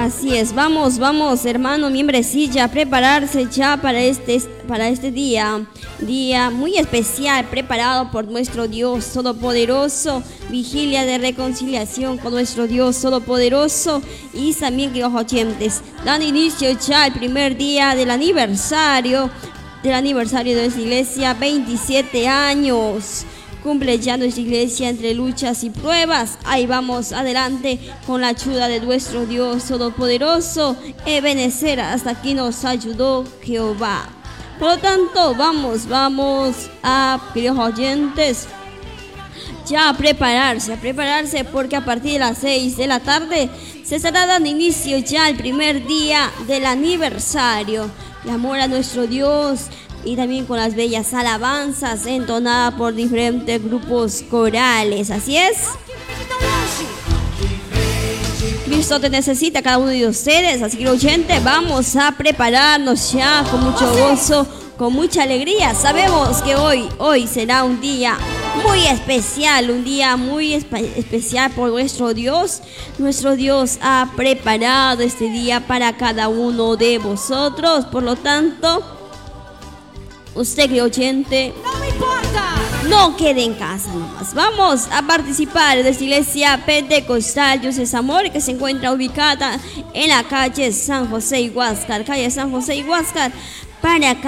Así es, vamos, hermano, miembrecilla, a prepararse ya para este día muy especial, preparado por nuestro Dios Todopoderoso, vigilia de reconciliación con nuestro Dios Todopoderoso. Y también, queridos oyentes, dando inicio ya al primer día del aniversario de nuestra iglesia, 27 años. Cumple ya nuestra iglesia entre luchas y pruebas. Ahí vamos adelante con la ayuda de nuestro Dios Todopoderoso. Ebenecer, hasta aquí nos ayudó Jehová. Por lo tanto, vamos queridos oyentes, ya a prepararse, porque a partir de las 6 de la tarde se estará dando inicio ya el primer día del aniversario. El amor a nuestro Dios, y también con las bellas alabanzas entonadas por diferentes grupos corales. Así es. Cristo te necesita, cada uno de ustedes. Así que, oyente, vamos a prepararnos ya con mucho gozo, con mucha alegría. Sabemos que hoy será un día muy especial, especial por nuestro Dios. Nuestro Dios ha preparado este día para cada uno de vosotros. Por lo tanto, usted, que oyente, no me importa, no quede en casa nomás. Vamos a participar de esta iglesia pentecostal Dios Amor, que se encuentra ubicada en la calle San José y Huáscar, para